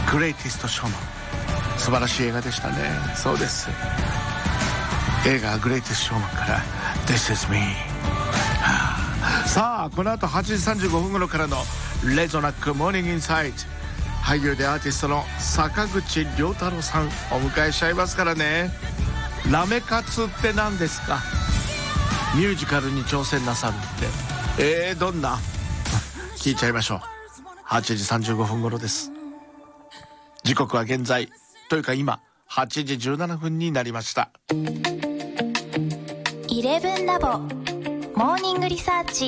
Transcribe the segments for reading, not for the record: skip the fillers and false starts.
グレイティストショーマン、素晴らしい映画でしたね。そうです、映画グレイティストショーマンから This is me、さあこの後8時35分頃からのレゾナックモーニングインサイト、俳優でアーティストの坂口涼太郎さんお迎えしちゃいますからね。ラメ活って何ですか？ミュージカルに挑戦なさるって、どんな聞いちゃいましょう。8時35分頃です。時刻は現在というか今8時17分になりました。 11ラボモーニングリサーチ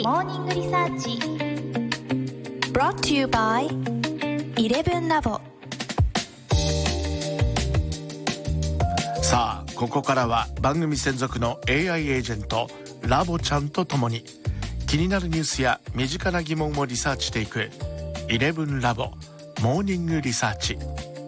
Brought to you by 11ラボ。 さあここからは番組専属の AI エージェントラボちゃんとともに気になるニュースや身近な疑問をリサーチしていく11ラボモーニングリサーチ。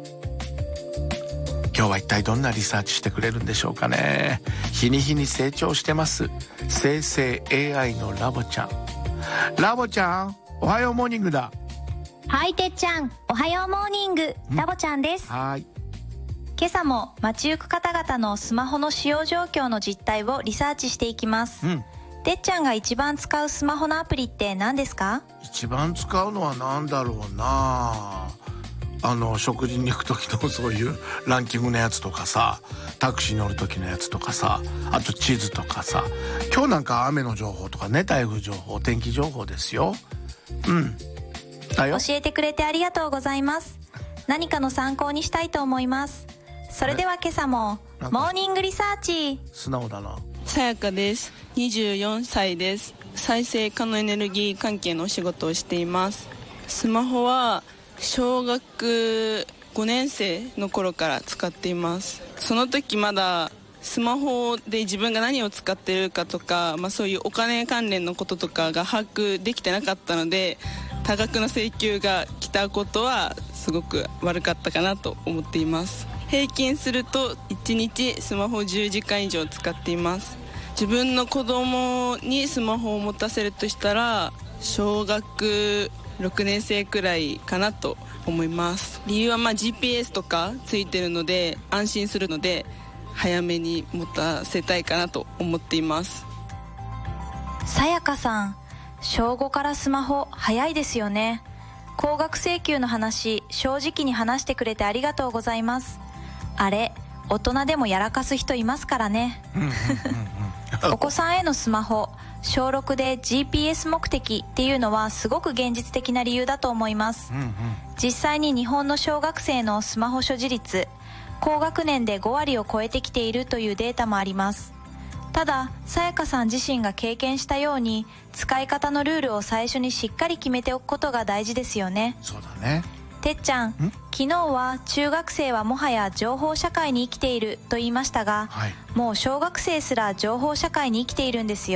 今日は一体どんなリサーチしてくれるんでしょうかね。日に日に成長してます生成 AI のラボちゃん。ラボちゃんおはようモーニングだ。 はい、てっちゃんおはようモーニング、ラボちゃんです。 はい、 今朝も街行く方々のスマホの使用状況の実態をリサーチしていきます。てっちゃんが一番使うスマホのアプリって何ですか？一番使うのは何だろうな。食事に行く時のそういうランキングのやつとかさ、タクシー乗る時のやつとかさ、あと地図とかさ、今日なんか雨の情報とかね、台風情報、天気情報ですよ。だよ。教えてくれてありがとうございます。何かの参考にしたいと思います。それでは今朝もモーニングリサーチ。 素直だな。 さやかです。24歳です。再生可能エネルギー関係のお仕事をしています。スマホは小学5年生の頃から使っています。その時まだスマホで自分が何を使っているかとか、そういうお金関連のこととかが把握できてなかったので、多額の請求が来たことはすごく悪かったかなと思っています。平均すると1日スマホ10時間以上使っています。自分の子供にスマホを持たせるとしたら小学6年生くらいかなと思います。理由はGPS とかついてるので安心するので早めに持たせたいかなと思っています。 さやかさん、小5からスマホ早いですよね。高額請求の話、正直に話してくれてありがとうございます。あれ、大人でもやらかす人いますからね。お子さんへのスマホ、小6で GPS 目的っていうのはすごく現実的な理由だと思います。実際に日本の小学生のスマホ所持率、高学年で5割を超えてきているというデータもあります。ただ、さやかさん自身が経験したように、使い方のルールを最初にしっかり決めておくことが大事ですよね。 そうだね。 てっちゃん、昨日は中学生はもはや情報社会に生きていると言いましたが、もう小学生すら情報社会に生きているんですよ。